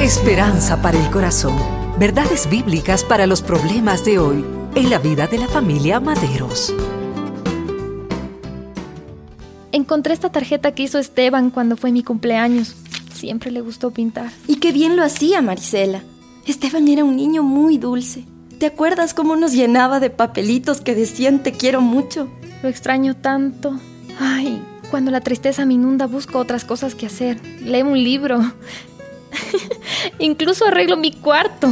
Esperanza para el corazón. Verdades bíblicas para los problemas de hoy en la vida de la familia Maderos. Encontré esta tarjeta que hizo Esteban cuando fue mi cumpleaños. Siempre le gustó pintar. Y qué bien lo hacía, Marisela. Esteban era un niño muy dulce. ¿Te acuerdas cómo nos llenaba de papelitos que decían te quiero mucho? Lo extraño tanto. Ay, cuando la tristeza me inunda busco otras cosas que hacer. Leo un libro. Incluso arreglo mi cuarto.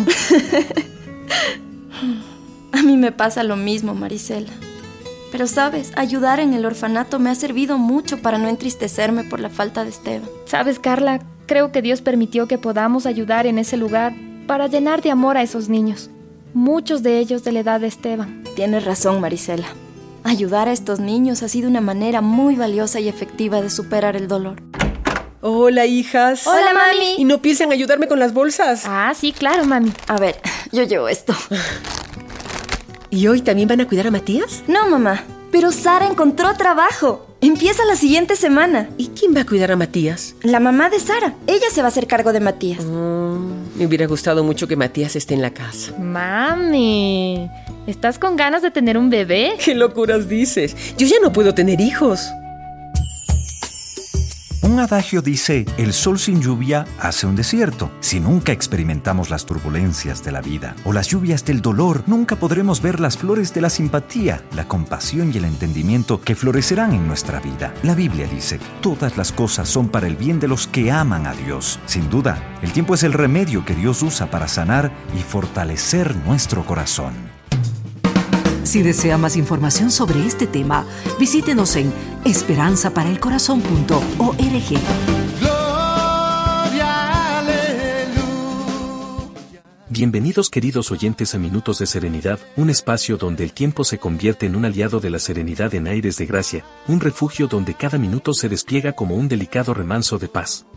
A mí me pasa lo mismo, Marisela. Pero sabes, ayudar en el orfanato me ha servido mucho para no entristecerme por la falta de Esteban. Sabes, Carla, creo que Dios permitió que podamos ayudar en ese lugar para llenar de amor a esos niños. Muchos de ellos de la edad de Esteban. Tienes razón, Marisela. Ayudar a estos niños ha sido una manera muy valiosa y efectiva de superar el dolor. Hola, hijas. Hola, mami. ¿Y no piensan ayudarme con las bolsas? Ah, sí, claro, mami. A ver, yo llevo esto. ¿Y hoy también van a cuidar a Matías? No, mamá, pero Sara encontró trabajo. Empieza la siguiente semana. ¿Y quién va a cuidar a Matías? La mamá de Sara. Ella se va a hacer cargo de Matías. Me hubiera gustado mucho que Matías esté en la casa. Mami, ¿estás con ganas de tener un bebé? ¿Qué locuras dices? Yo ya no puedo tener hijos. Un adagio dice, el sol sin lluvia hace un desierto. Si nunca experimentamos las turbulencias de la vida o las lluvias del dolor, nunca podremos ver las flores de la simpatía, la compasión y el entendimiento que florecerán en nuestra vida. La Biblia dice, todas las cosas son para el bien de los que aman a Dios. Sin duda, el tiempo es el remedio que Dios usa para sanar y fortalecer nuestro corazón. Si desea más información sobre este tema, visítenos en esperanzaparaelcorazon.org. Bienvenidos queridos oyentes a Minutos de Serenidad, un espacio donde el tiempo se convierte en un aliado de la serenidad en aires de gracia, un refugio donde cada minuto se despliega como un delicado remanso de paz.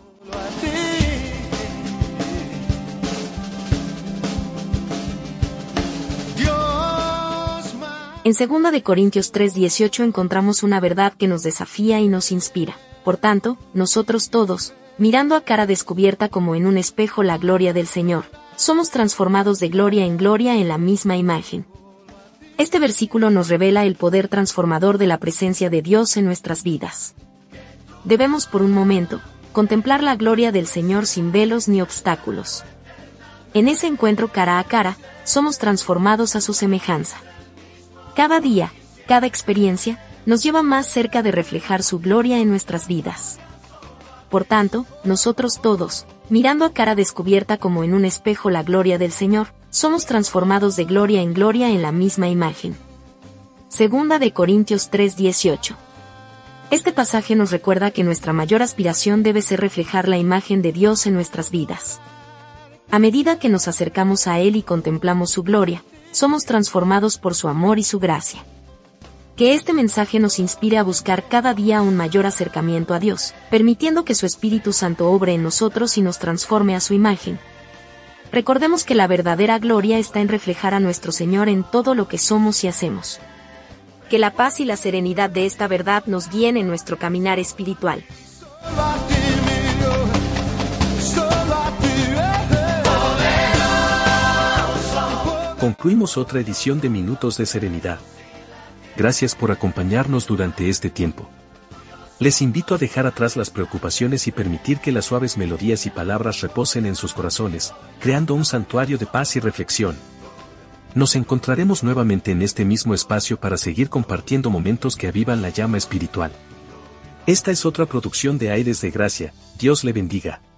En 2 de Corintios 3:18 encontramos una verdad que nos desafía y nos inspira. Por tanto, nosotros todos, mirando a cara descubierta como en un espejo la gloria del Señor, somos transformados de gloria en la misma imagen. Este versículo nos revela el poder transformador de la presencia de Dios en nuestras vidas. Debemos por un momento, contemplar la gloria del Señor sin velos ni obstáculos. En ese encuentro cara a cara, somos transformados a su semejanza. Cada día, cada experiencia, nos lleva más cerca de reflejar su gloria en nuestras vidas. Por tanto, nosotros todos, mirando a cara descubierta como en un espejo la gloria del Señor, somos transformados de gloria en la misma imagen. 2 de Corintios 3:18. Este pasaje nos recuerda que nuestra mayor aspiración debe ser reflejar la imagen de Dios en nuestras vidas. A medida que nos acercamos a Él y contemplamos su gloria, somos transformados por su amor y su gracia. Que este mensaje nos inspire a buscar cada día un mayor acercamiento a Dios, permitiendo que su Espíritu Santo obre en nosotros y nos transforme a su imagen. Recordemos que la verdadera gloria está en reflejar a nuestro Señor en todo lo que somos y hacemos. Que la paz y la serenidad de esta verdad nos guíen en nuestro caminar espiritual. Concluimos otra edición de Minutos de Serenidad. Gracias por acompañarnos durante este tiempo. Les invito a dejar atrás las preocupaciones y permitir que las suaves melodías y palabras reposen en sus corazones, creando un santuario de paz y reflexión. Nos encontraremos nuevamente en este mismo espacio para seguir compartiendo momentos que avivan la llama espiritual. Esta es otra producción de Aires de Gracia. Dios le bendiga.